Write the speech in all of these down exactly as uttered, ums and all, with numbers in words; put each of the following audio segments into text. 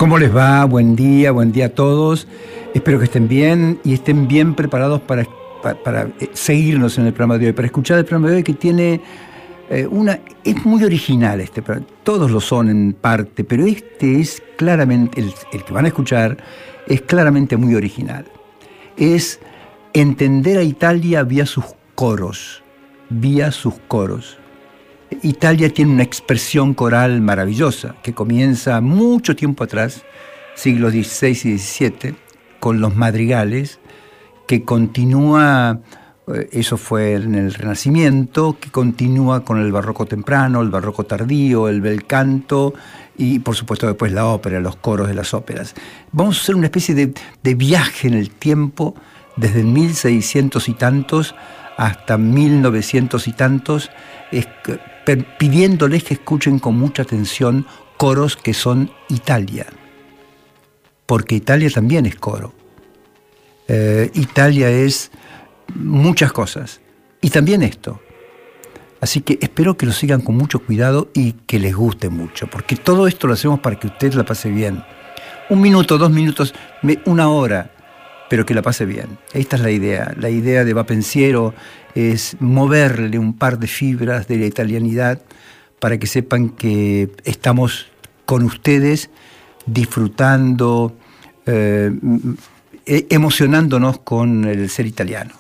¿Cómo les va? Buen día, buen día a todos. Espero que estén bien y estén bien preparados para, para, para seguirnos en el programa de hoy, para escuchar el programa de hoy que tiene eh, una... Es muy original este programa, todos lo son en parte, pero este es claramente, el, el que van a escuchar, es claramente muy original. Es entender a Italia vía sus coros, vía sus coros. Italia tiene una expresión coral maravillosa que comienza mucho tiempo atrás, siglos dieciséis y diecisiete, con los madrigales, que continúa, eso fue en el Renacimiento, que continúa con el barroco temprano, el barroco tardío, el bel canto y por supuesto después la ópera, los coros de las óperas. Vamos a hacer una especie de, de viaje en el tiempo desde el mil seiscientos y tantos hasta mil novecientos y tantos, es, pidiéndoles que escuchen con mucha atención coros que son Italia, porque Italia también es coro. Eh, Italia es muchas cosas, y también esto. Así que espero que lo sigan con mucho cuidado y que les guste mucho, porque todo esto lo hacemos para que usted la pase bien. Un minuto, dos minutos, una hora, pero que la pase bien. Esta es la idea. La idea de Va Pensiero es moverle un par de fibras de la italianidad para que sepan que estamos con ustedes disfrutando, eh, emocionándonos con el ser italiano.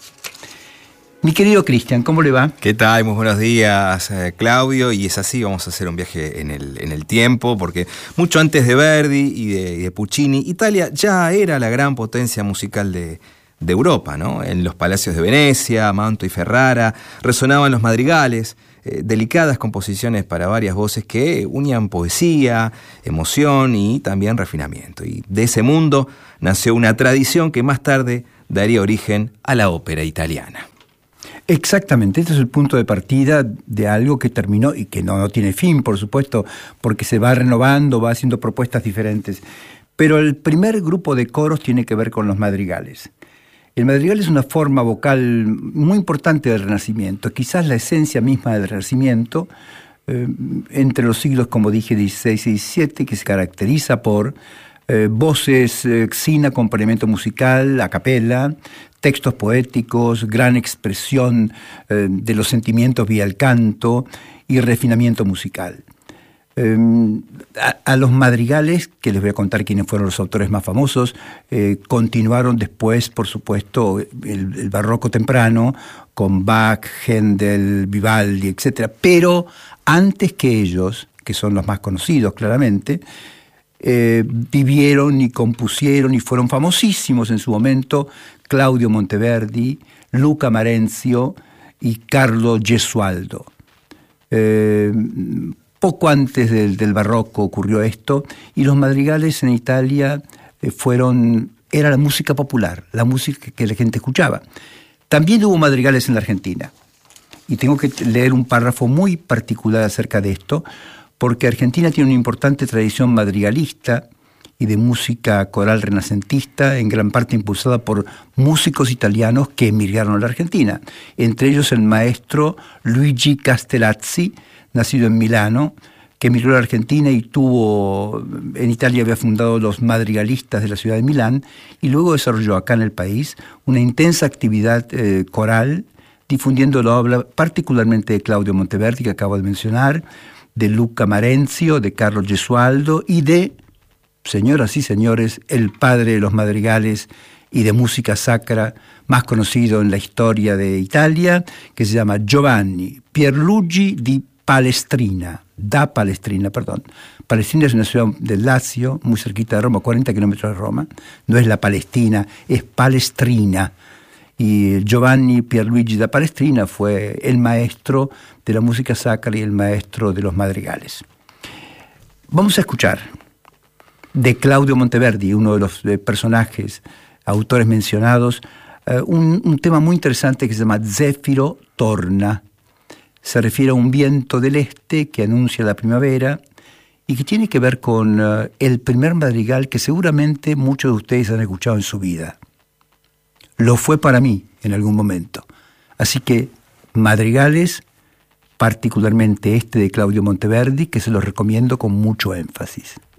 Mi querido Cristian, ¿cómo le va? ¿Qué tal? Muy buenos días, eh, Claudio. Y es así, vamos a hacer un viaje en el, en el tiempo, porque mucho antes de Verdi y de, y de Puccini, Italia ya era la gran potencia musical de, de Europa, ¿no? En los palacios de Venecia, Manto y Ferrara, resonaban los madrigales, eh, delicadas composiciones para varias voces que unían poesía, emoción y también refinamiento. Y de ese mundo nació una tradición que más tarde daría origen a la ópera italiana. Exactamente, este es el punto de partida de algo que terminó y que no, no tiene fin, por supuesto, porque se va renovando, va haciendo propuestas diferentes. Pero el primer grupo de coros tiene que ver con los madrigales. El madrigal es una forma vocal muy importante del Renacimiento, quizás la esencia misma del Renacimiento, eh, entre los siglos, como dije, dieciséis y diecisiete, que se caracteriza por eh, voces eh, sin acompañamiento musical, a capella, textos poéticos, gran expresión eh, de los sentimientos vía el canto y refinamiento musical. Eh, a, a los madrigales, que les voy a contar quiénes fueron los autores más famosos, eh, continuaron después, por supuesto, el, el barroco temprano, con Bach, Händel, Vivaldi, etcétera. Pero antes que ellos, que son los más conocidos claramente, Eh, vivieron y compusieron y fueron famosísimos en su momento Claudio Monteverdi, Luca Marenzio y Carlo Gesualdo. Eh, poco antes del, del barroco ocurrió esto, y los madrigales en Italia eh, fueron, era la música popular, la música que la gente escuchaba. También hubo madrigales en la Argentina, y tengo que leer un párrafo muy particular acerca de esto, porque Argentina tiene una importante tradición madrigalista y de música coral renacentista, en gran parte impulsada por músicos italianos que emigraron a la Argentina. Entre ellos el maestro Luigi Castellazzi, nacido en Milano, que emigró a la Argentina y tuvo, en Italia había fundado los madrigalistas de la ciudad de Milán, y luego desarrolló acá en el país una intensa actividad eh, coral, difundiendo la obra particularmente de Claudio Monteverdi, que acabo de mencionar, de Luca Marenzio, de Carlo Gesualdo y de, señoras y señores, el padre de los madrigales y de música sacra más conocido en la historia de Italia, que se llama Giovanni Pierluigi di Palestrina, da Palestrina, perdón. Palestrina es una ciudad del Lazio, muy cerquita de Roma, cuarenta kilómetros de Roma. No es la Palestina, es Palestrina. Y Giovanni Pierluigi da Palestrina fue el maestro de la música sacra y el maestro de los madrigales. Vamos a escuchar de Claudio Monteverdi, uno de los personajes, autores mencionados, un, un tema muy interesante que se llama Zéfiro Torna. Se refiere a un viento del este que anuncia la primavera y que tiene que ver con uh, el primer madrigal que seguramente muchos de ustedes han escuchado en su vida. Lo fue para mí en algún momento. Así que madrigales, particularmente este de Claudio Monteverdi, que se los recomiendo con mucho énfasis.